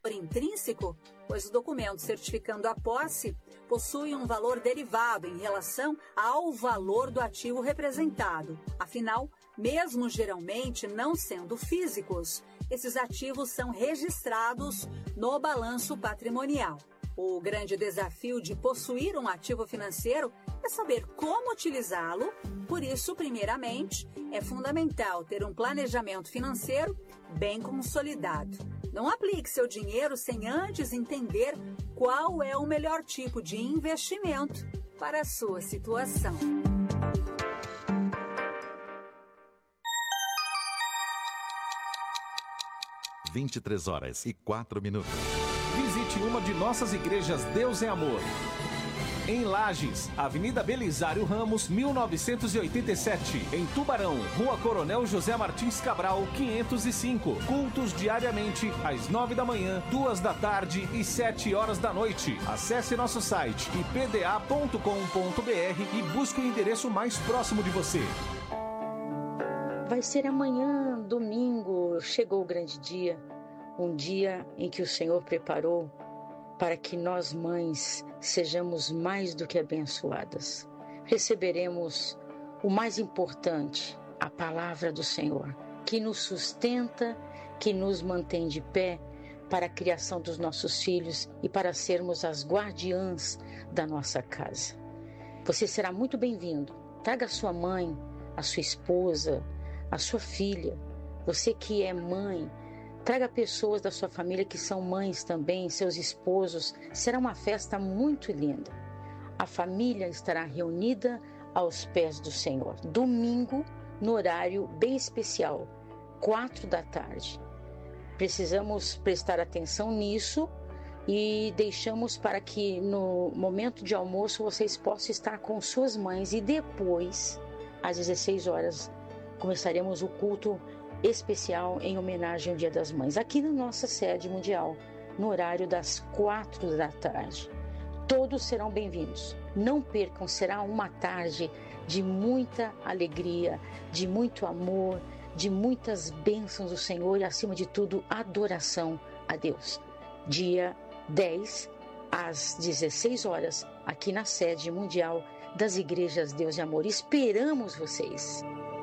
intrínseco, pois o documento certificando a posse possui um valor derivado em relação ao valor do ativo representado. Afinal, mesmo geralmente não sendo físicos, esses ativos são registrados no balanço patrimonial. O grande desafio de possuir um ativo financeiro é saber como utilizá-lo. Por isso, primeiramente, é fundamental ter um planejamento financeiro bem consolidado. Não aplique seu dinheiro sem antes entender qual é o melhor tipo de investimento para a sua situação. Às 23h04. Visite uma de nossas igrejas Deus é Amor. Em Lages, Avenida Belisário Ramos, 1987. Em Tubarão, Rua Coronel José Martins Cabral, 505. Cultos diariamente, às 9 da manhã, 2 da tarde e 7 horas da noite. Acesse nosso site ipda.com.br e busque o endereço mais próximo de você. Vai ser amanhã, domingo, chegou o grande dia. Um dia em que o Senhor preparou para que nós, mães, sejamos mais do que abençoadas. Receberemos o mais importante, a palavra do Senhor, que nos sustenta, que nos mantém de pé para a criação dos nossos filhos e para sermos as guardiãs da nossa casa. Você será muito bem-vindo. Traga a sua mãe, a sua esposa, a sua filha. Você que é mãe, traga pessoas da sua família que são mães também, seus esposos. Será uma festa muito linda. A família estará reunida aos pés do Senhor. Domingo, no horário bem especial, 4 da tarde. Precisamos prestar atenção nisso e deixamos para que no momento de almoço vocês possam estar com suas mães. E depois, às 16 horas, começaremos o culto especial em homenagem ao Dia das Mães, aqui na nossa sede mundial, no horário das 4 da tarde. Todos serão bem-vindos. Não percam, será uma tarde de muita alegria, de muito amor, de muitas bênçãos do Senhor e, acima de tudo, adoração a Deus. Dia 10, às 16 horas, aqui na sede mundial das Igrejas Deus e Amor. Esperamos vocês.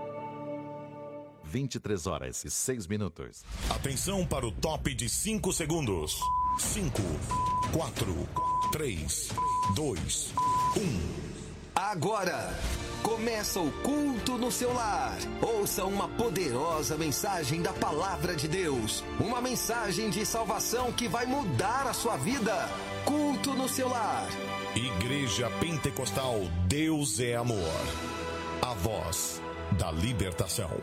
23h06. Atenção para o top de 5 segundos. 5, 4, 3, 2, 1. Agora começa o culto no seu lar. Ouça uma poderosa mensagem da Palavra de Deus. Uma mensagem de salvação que vai mudar a sua vida. Culto no seu lar. Igreja Pentecostal Deus é Amor. A voz da libertação.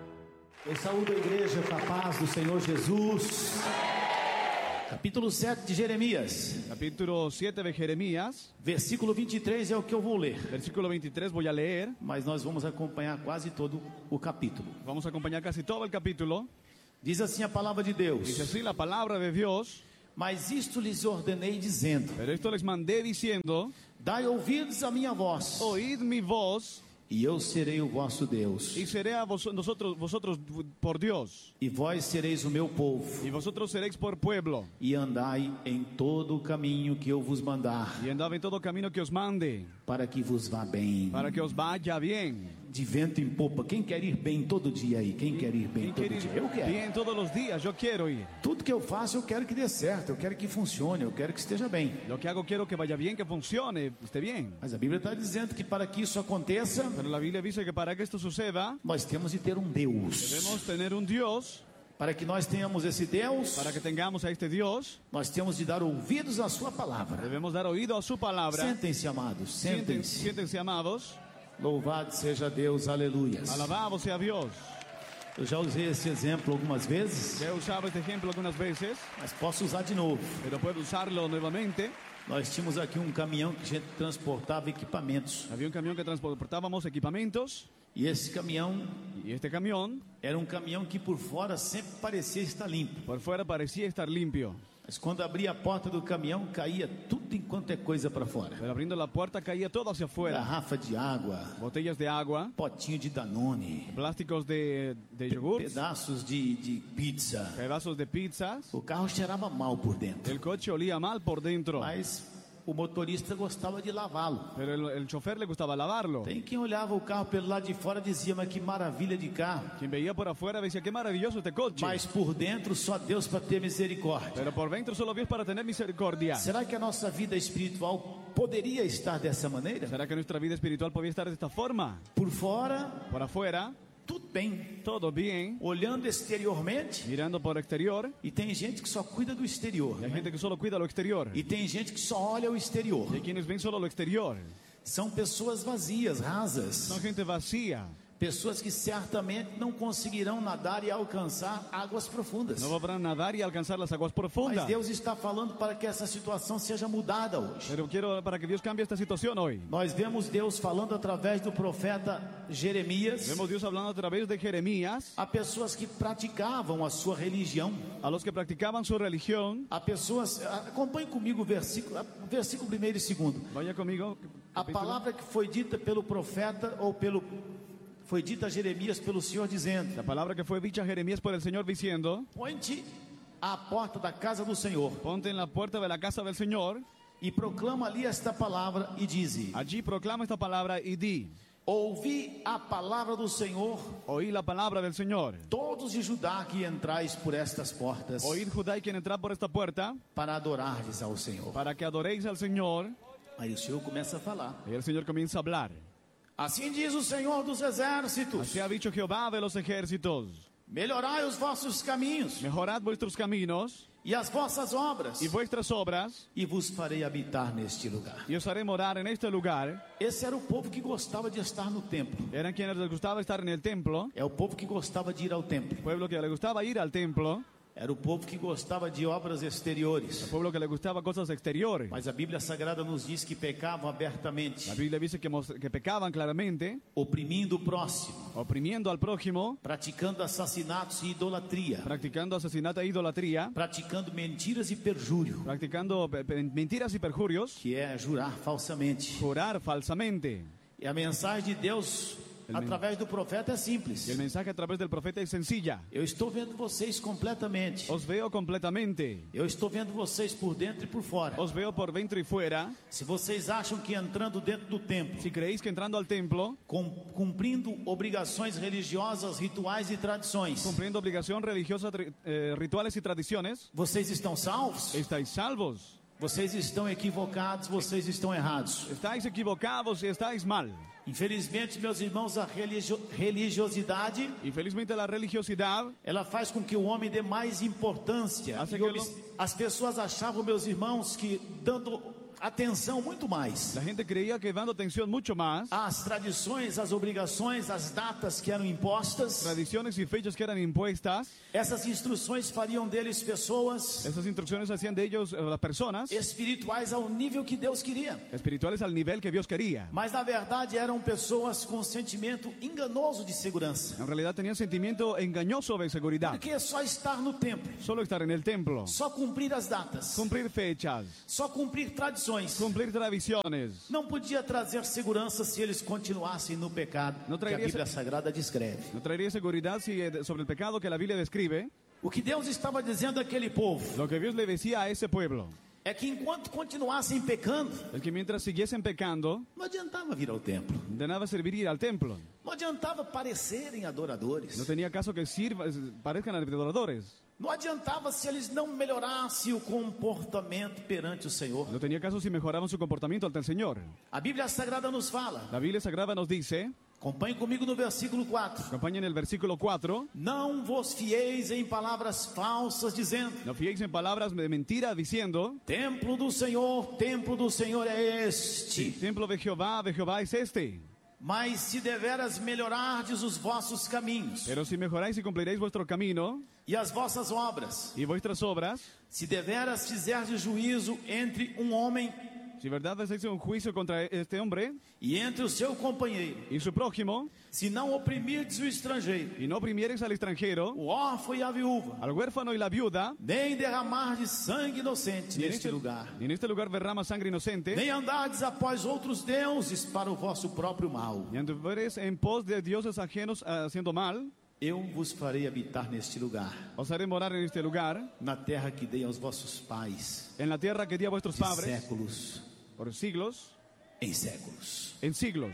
Eu saúdo a igreja com a paz do Senhor Jesus. Capítulo 7 de Jeremias. Capítulo 7 de Jeremías. Versículo 23 é o que eu vou ler. Versículo 23 vou ler. Mas nós vamos acompanhar quase todo o capítulo. Vamos acompanhar quase todo o capítulo. Diz assim a palavra de Deus. Diz assim a palavra de Deus. Mas isto lhes ordenei dizendo. Pero esto les mandé diciendo. Dai ouvidos à minha voz. Oíd mi voz. E eu serei o vosso Deus. E serei a vosotros por Deus. E vós sereis o meu povo. E vosotros sereis por pueblo. E andai em todo o caminho que eu vos mandar. E andai em todo o caminho que os mande. Para que vos vá bem. Para que os vaya bem. De vento em popa. Quem quer ir bem todo dia aí? Quem quer ir bem todo dia? Eu quero. Bem todos os dias, eu quero ir. Tudo que eu faço, eu quero que dê certo. Eu quero que funcione. Eu quero que esteja bem. Lo que hago, quero que vaya bem, que funcione, esté bem. Mas a Bíblia está dizendo que para que isso aconteça, pero a Bíblia diz que para que isto suceda, nós temos de ter um Deus. Devemos ter um Deus. Para que nós tenhamos esse Deus, para que tengamos a este Deus, nós temos de dar ouvidos à sua palavra. Devemos dar ouvido à sua palavra. Sentem-se, amados. Sentem-se. Sentem-se, amados. Louvado seja Deus, aleluias. Alabado seja Deus. Eu já usei esse exemplo algumas vezes. Já usava este exemplo algumas vezes. Mas posso usar de novo. Pero puedo usarlo novamente. Nós tínhamos aqui um caminhão que a gente transportava equipamentos. Havia um caminhão que transportávamos equipamentos. E esse caminhão, era um caminhão que por fora sempre parecia estar limpo. Por fora parecia estar limpio. Mas quando abria a porta do caminhão, caía tudo enquanto é coisa para fora. Pero abriendo la puerta caía todo hacia afuera. Garrafa de água, Botellas de agua, potinho de Danone, plásticos de yogur, pedaços de pizza. pedazos de pizzas. O carro cheirava mal por dentro, El coche olía mal por dentro, mas o motorista gostava de lavá-lo. pero el chofer le gustaba lavarlo. Tem quem olhava o carro pelo lado de fora e dizia, mas que maravilha de carro. Quien veía por afuera decía, qué maravilloso este coche. Mas por dentro só Deus para ter misericórdia. Pero por dentro solo Dios para tener misericordia. Será que a nossa vida espiritual poderia estar dessa maneira? ¿Será que nuestra vida espiritual podría estar de esta forma? Por fora, Por afuera, tudo bem. todo bien, Olhando exteriormente, mirando por exterior. e tem gente que só cuida do exterior. Y hay né? gente que solo cuida lo exterior. E tem gente que só olha o exterior. Y hay quienes ven solo lo exterior. São pessoas vazias, rasas. Son gente vacía. Pessoas que certamente não conseguirão nadar e alcançar águas profundas. No podrán nadar y alcanzar las aguas Mas profundas. Deus está falando para que essa situação seja mudada hoje. Pero quiero para que Dios cambie esta situación hoy. Nós vemos Deus falando através do profeta Jeremias Vemos Dios hablando a través de Jeremías a pessoas que praticavam a sua religião. a los que practicaban su religión. A pessoas, acompanhe comigo o versículo 1º e 2º. Vaya conmigo. A palavra que foi dita pelo profeta foi dita a Jeremias pelo Senhor dizendo: La palabra que fue dicha a Jeremías por el Señor diciendo: põe-te à porta da casa do Senhor ponte en la puerta de la casa del Señor. e proclama ali esta palavra e dize: Allí proclama esta palabra y di: ouvi a palavra do Senhor, oí la palabra del Señor. todos de Judá que entrais por estas portas, Oíd Judá y quien entra por esta puerta, para adorardes ao Senhor. para que adoréis al Señor. Aí o Senhor começa a falar: Y el Señor comienza a hablar. assim diz o Senhor dos exércitos: Así ha dicho Jehová de los ejércitos: melhorai os vossos caminhos mejorad vuestros caminos e as vossas obras, y vuestras obras, e vos farei habitar neste lugar. y os haré morar en este lugar. Esse era o povo que gostava de estar no templo. Eran quienes les gustaba estar en el templo, É o povo que gostava de ir ao templo. pueblo que le gustaba ir al templo, Era o povo que gostava de obras exteriores. pueblo que le gustaba cosas exteriores. Mas a Bíblia Sagrada nos diz que pecavam abertamente, La Biblia dice que pecaban claramente, oprimindo o próximo, oprimiendo al prójimo, praticando assassinatos e idolatria, practicando asesinato e idolatría, praticando mentiras e perjúrio, practicando mentiras y perjurios, que é jurar falsamente. jurar falsamente. E a mensagem de Deus através do profeta é simples: Y el mensaje a través del profeta es sencilla: eu estou vendo vocês completamente, os veo completamente, eu estou vendo vocês por dentro e por fora. os veo por dentro y fuera. Se vocês acham que entrando dentro do templo, Si creéis que entrando al templo, cumprindo obrigações religiosas, rituais e tradições, cumpliendo obligación religiosa, rituales y tradiciones, vocês estão salvos? estáis salvos. Vocês estão equivocados, vocês estão errados. Estáis equivocados y estáis mal. Infelizmente, meus irmãos, a religiosidade, Y felizmente la religiosidad ela faz com que o homem dê mais importância. Hace E que as pessoas achavam, meus irmãos, que dando atenção muito mais la gente creía que dando atención mucho más, às tradições, às obrigações, às datas que eram impostas, tradiciones y fechas que eran impuestas, essas instruções fariam deles pessoas esas instrucciones hacían de ellos las personas espirituais ao nível que Deus queria. espirituales al nivel que Dios quería. Mas na verdade eram pessoas com sentimento enganoso de segurança. En realidad tenían sentimiento engañoso de seguridad. Porque só estar no templo, Solo estar en el templo, só cumprir as datas, cumplir fechas, só cumprir tradições, cumplir tradiciones, não podia trazer segurança se eles continuassem no pecado Não que a traria Bíblia Sagrada descreve. no traería seguridad sobre el pecado que la Biblia describe. O que Deus estava dizendo àquele povo Lo que Dios le decía a ese pueblo é que enquanto continuassem pecando, es que mientras siguiesen pecando, não adiantava vir ao templo, de nada servir ir al templo. não adiantava parecerem adoradores, No tenía caso que parezcan adoradores. não adiantava se eles não melhorassem o comportamento perante o Senhor. No tenía caso si mejoraban su comportamiento ante el Señor. A Bíblia Sagrada nos fala, La Biblia Sagrada nos dice, acompanhe comigo no versículo 4: acompañen el versículo 4, não vos fieis em palavras falsas, dizendo: no fiéis en palabras de mentira diciendo, templo do Senhor é este. templo de Jehová es este. Mas se deveras melhorardes os vossos caminhos Pero si mejoráis y cumpliréis vuestro camino e as vossas obras, y vuestras obras, se deveras fizerdes juízo entre um homem Si verdad hacéis un juicio contra este hombre e entre o seu companheiro, y su prójimo, se não oprimirdes o estrangeiro, y no oprimiereis al extranjero, o órfão e a viúva, al huérfano y la viuda, nem derramardes sangue inocente ni neste lugar, en este lugar derrama sangre inocente, nem andardes após outros deuses para o vosso próprio mal. ni anduveres en pos de dioses ajenos haciendo mal, Eu vos farei habitar neste lugar, os haré morar en este lugar, na terra que dei aos vossos pais, en la tierra que di a vuestros de padres, séculos por siglos, em séculos. en siglos.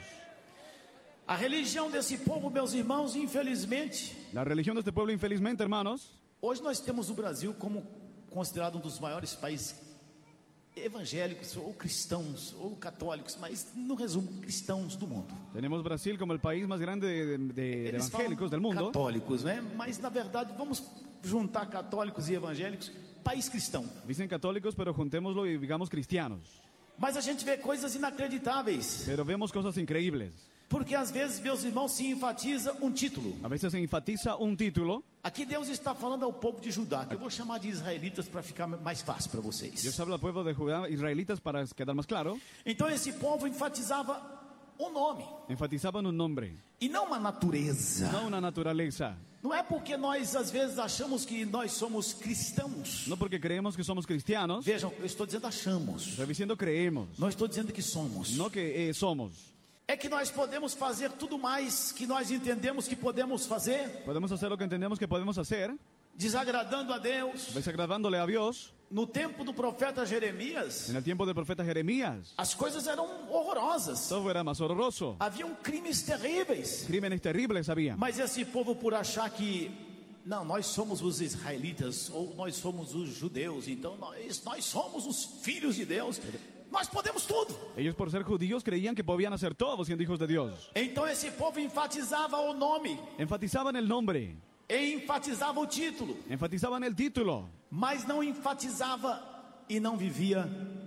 A religião desse povo, meus irmãos, infelizmente, La religión de este pueblo, infelizmente, hermanos, hoje nós temos o Brasil como considerado um dos maiores países evangélicos, ou cristãos, ou católicos, mas no resumo, cristãos do mundo. tenemos Brasil como el país más grande de Eles evangélicos falam del mundo. católicos, né? Mas na verdade vamos juntar católicos e evangélicos, país cristão. Dicen católicos, pero juntémoslo y digamos cristianos. Mas a gente vê coisas inacreditáveis, Pero vemos cosas increíbles. porque às vezes, meus irmãos, se enfatiza um título. A veces se enfatiza un título. Aqui Deus está falando ao povo de Judá, que eu vou chamar de israelitas para ficar mais fácil para vocês. Dios habla al pueblo de Judá, israelitas, para quedar más claro. Então esse povo enfatizava um nome Enfatizaban un nombre, e não uma natureza. no una naturaleza. Não é porque nós às vezes achamos que nós somos cristãos. No porque creemos que somos cristianos, Vejam, eu estou dizendo achamos. pero diciendo creemos, Não estou dizendo que somos. no que somos. É que nós podemos fazer tudo mais que nós entendemos que podemos fazer, Podemos hacer lo que entendemos que podemos hacer, desagradando a Deus. desagradándole a Dios. No tempo do profeta Jeremias, En el tiempo del profeta Jeremías, as coisas eram horrorosas. todo era más horroroso. Haviam crimes terríveis. Crímenes terribles había. Mas esse povo, por achar que não, nós somos os israelitas ou nós somos os judeus, então nós somos os filhos de Deus, nós podemos tudo. Ellos, por ser judíos, creían que podían hacer todo siendo hijos de Dios. Então esse povo enfatizava o nome, Enfatizaban el nombre, e enfatizava o título, enfatizaban el título, mas não enfatizava e não vivia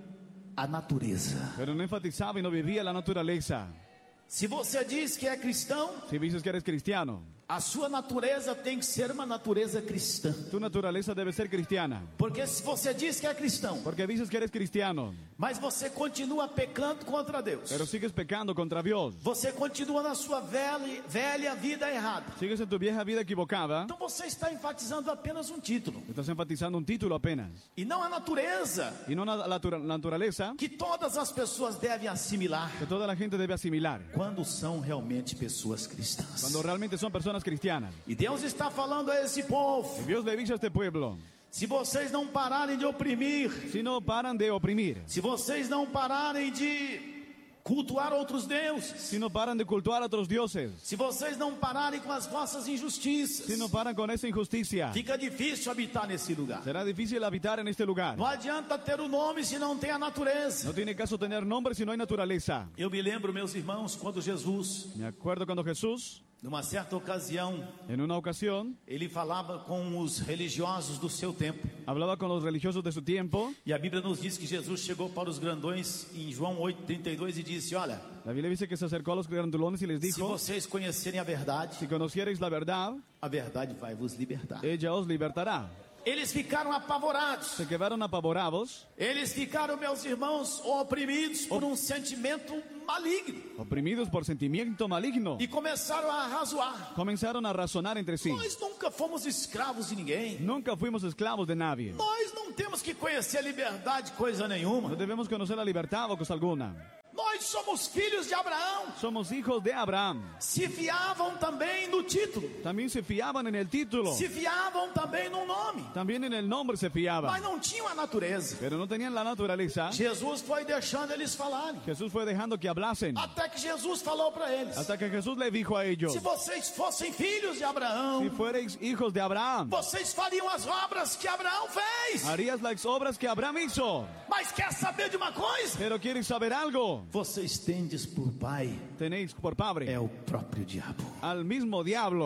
a natureza. pero no enfatizaba y no vivía la naturaleza. Se você diz que é cristão, Si dices que eres cristiano, a sua natureza tem que ser uma natureza cristã. tu naturaleza debe ser cristiana. Porque se você diz que é cristão, Porque dices que eres cristiano, mas você continua pecando contra Deus, pero sigues pecando contra Dios, você continua na sua velha vida errada, sigues en tu vieja vida equivocada, então você está enfatizando apenas um título estás enfatizando un título apenas, e não a natureza y no la naturaleza que todas as pessoas devem assimilar que toda la gente debe asimilar, quando são realmente pessoas cristãs. cuando realmente son personas cristianas. E Deus está falando a esse povo: Y Dios le dice a este pueblo, se vocês não pararem de oprimir, si no paran de oprimir, se vocês não pararem de cultuar outros deuses, si no paran de cultuar a otros dioses, se vocês não pararem com as vossas injustiças, si no paran con esa injusticia, fica difícil habitar nesse lugar. será difícil habitar en este lugar. Não adianta ter o nome se não tem a natureza. No tiene caso tener nombre si no hay naturaleza. Eu me lembro, meus irmãos, quando Jesus, Me acuerdo cuando Jesús, numa certa ocasião, en una ocasión, ele falava com os religiosos do seu tempo. hablaba con los religiosos de su tiempo. E a Bíblia nos diz que Jesus chegou para os grandões em João 8,32 e disse: olha, La Biblia dice que se acercó a los grandulones y les se dijo, vocês conhecerem a verdade si conocierais la verdad, vai vos libertar. ella os libertará. Eles ficaram apavorados. Se quedaron apavorados, Eles ficaram, meus irmãos, oprimidos por um sentimento maligno. oprimidos por sentimiento maligno. E começaram a razoar. Comenzaron a razonar entre sí. Nós nunca fomos escravos de ninguém. Nunca fuimos esclavos de nadie. Nós não temos que conhecer a liberdade coisa nenhuma. No debemos conocer la libertad o cosa alguna. Nós somos filhos de Abraão. Somos hijos de Abraham. Se fiavam também no título. También se fiaban en el título. Se fiavam também no nome. También en el nombre se Mas fiaban. não tinham a natureza. Pero no tenían la naturaleza. Jesus foi deixando eles falarem. Jesús fue dejando que hablasen. Até que Jesus falou para eles: Hasta que Jesús le dijo a ellos, se vocês fossem filhos de Abraão, si fuereis hijos de Abraham, vocês fariam as obras que Abraão fez. harías las obras que Abraham hizo. Mas quer saber de uma coisa? Pero ¿quieres saber algo? Vocês tendes por pai Tenéis por padre é o próprio diabo. al mismo diablo.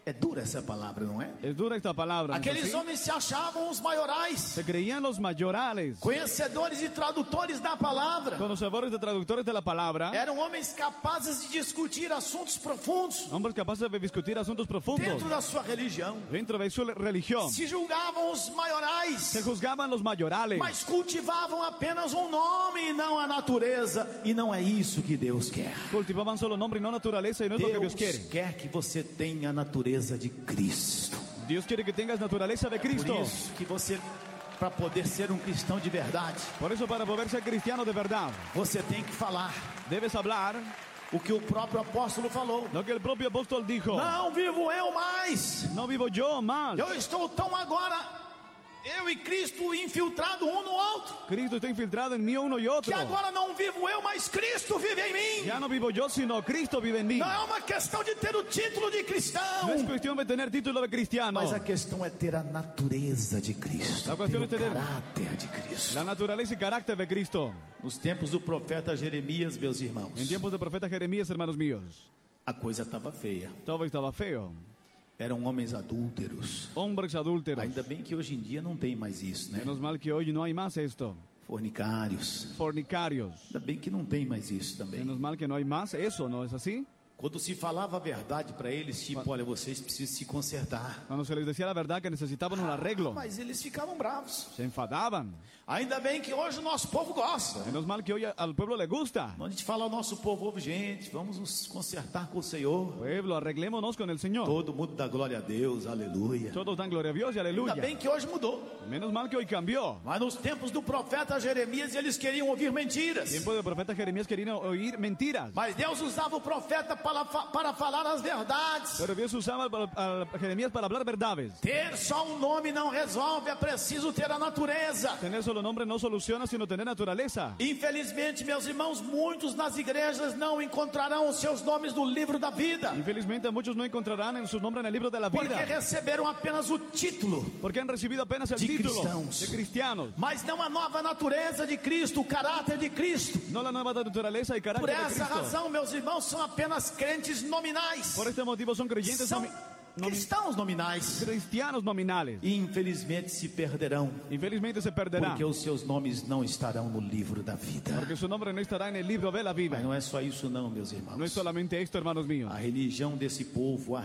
É dura essa palavra, não é? Es dura esta palabra. ¿no es Aqueles así? homens se achavam os maiorais, Se creían los mayorales, conhecedores e tradutores da palavra. conocedores de traductores de la palabra, Eram homens capazes de discutir assuntos profundos hombres capaces de discutir asuntos profundos dentro da sua religião. dentro de su religión. Se julgavam os maiorais, Se juzgaban los mayorales, mas cultivavam apenas um nome e não a natureza. E não é isso que Deus quer. cultivaban solo nombre y no naturaleza, y no es lo que Dios Deus quiere. quer que você tenha a natureza de Cristo. Dios quiere que tengas naturaleza de Por Cristo. isso que você, para poder ser um cristão de verdade, Por eso, para poder ser cristiano de verdad, você tem que falar debes hablar o que o próprio apóstolo falou. lo que el propio apóstol dijo. Não vivo eu mais. No vivo yo más. Eu estou tão agora, eu e Cristo infiltrado um no outro, Cristo está infiltrado en mí uno y otro. que agora não vivo eu, mas Cristo vive em mim. Ya no vivo yo, sino Cristo vive en mí. Não é uma questão de ter o título de cristão, No es cuestión de tener título de cristiano. mas a questão é ter a natureza de Cristo, La ter cuestión o es tener caráter de Cristo. la naturaleza y carácter de Cristo. Nos tempos do profeta Jeremias, meus irmãos, En tiempos del profeta Jeremías, hermanos míos, a coisa estava feia. todo estaba feo. Eram homens adúlteros. Hombres adúlteros. Ainda bem que hoje em dia não tem mais isso, né? Menos mal que hoy no hay más esto. Fornicários. Fornicarios. Ainda bem que não tem mais isso também. Menos mal que no hay más eso, ¿no es así? Quando se falava a verdade para eles, tipo, olha, vocês precisam se consertar. Cuando se les decía la verdad que necesitaban un arreglo, Mas eles ficavam bravos. se enfadaban. Ainda bem que hoje o nosso povo gosta. Menos mal que hoy al pueblo le gusta. Quando a gente fala ao nosso povo, ouve, gente, vamos nos consertar com o Senhor. Pueblo, arreglémonos con el Señor. Todo mundo dá glória a Deus, aleluia. Todos dan gloria a Dios y Ainda aleluya. bem que hoje mudou. Menos mal que hoy cambió. Mas nos tempos do profeta Jeremias, eles queriam ouvir mentiras. Tiempo del profeta Jeremías querían oír mentiras. Mas Deus usava o profeta para falar as verdades. Pero Dios usaba a Jeremías para hablar verdades. Ter só um nome não resolve, é preciso ter a natureza. Tener solo nombre no soluciona, sino tener naturaleza. Infelizmente, meus irmãos, muitos nas igrejas não encontrarão os seus nomes no livro da vida, Infelizmente muchos no encontrarán en sus nombres en el libro de la porque vida. receberam apenas o título, Porque han recibido apenas el De título cristãos. de cristianos. mas não a nova natureza de Cristo, o caráter de Cristo. No la nueva naturaleza y Por carácter de essa Cristo. razão, meus irmãos, são apenas crentes nominais. Por este motivo son creyentes São cristãos nominais. cristianos nominales. E infelizmente se perderão, Infelizmente se perderán. porque os seus nomes não estarão no livro da vida. Porque su nombre no estará en el libro de la vida. Mas não é só isso não, meus No es irmãos. solamente esto, hermanos míos. A religião desse povo, a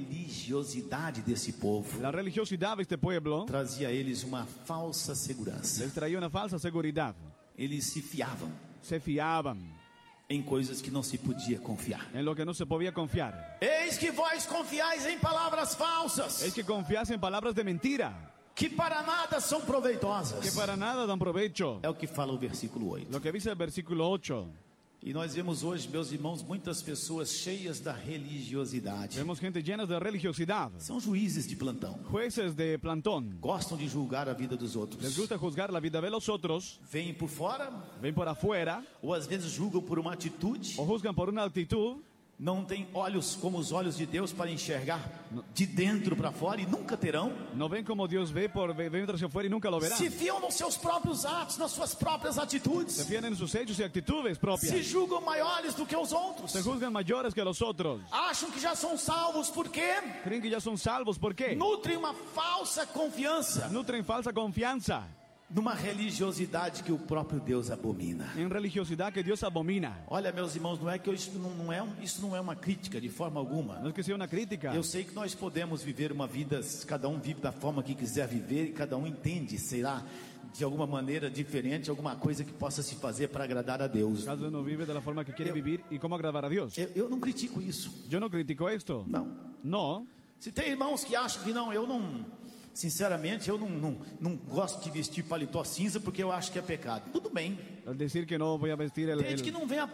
religiosidade desse povo, La religiosidad de este pueblo trazia a eles uma falsa segurança. les traía una falsa seguridad. Eles se fiavam Se fiaban em coisas que não se podia confiar. en lo que no se podía confiar. Eis que vós confiais em palavras falsas, Es que confías en palabras de mentira, que para nada são que proveitosas. para nada dan provecho. É o que fala o versículo 8. Lo que dice el versículo 8. E nós vemos hoje, meus irmãos, muitas pessoas cheias da religiosidade. Vemos gente llena de religiosidad. São juízes de plantão. Jueces de plantón. Gostam de julgar a vida dos Les outros. gusta juzgar la vida de los otros. Vêm por fora, Ven por afuera ou às vezes julgam por uma atitude. o juzgan por una actitud. Não têm olhos como os olhos de Deus para enxergar de dentro para fora e nunca terão. No ven como Dios ve por dentro hacia afuera y nunca lo verán. Se fiam nos seus próprios atos, nas suas próprias Se atitudes. fían en sus hechos y actitudes propias. Se julgam maiores do que os outros. Se juzgan mayores que los otros. Acham que já são salvos porque Creen que ya son salvos. ¿Por qué? nutrem uma falsa confiança Nutren falsa confianza numa religiosidade que o próprio Deus abomina. en religiosidad que Dios abomina. Olha, meus irmãos, não é que isso não é uma crítica de forma alguma. No es que sea una crítica. Eu sei que nós podemos viver uma vida, cada um vive da forma que quiser viver e cada um entende, será de alguma maneira diferente, alguma coisa que possa se fazer para agradar a Deus. Cada uno vive de la forma que quiere vivir y cómo agradar a Dios. Eu não critico isso, Yo no critico esto. não. No. Se tem irmãos que acham que não, eu não, sinceramente, eu não gosto de vestir paletó cinza porque eu acho que é pecado. Tudo bem. Al decir que no voy a vestir Tem gente que não vem a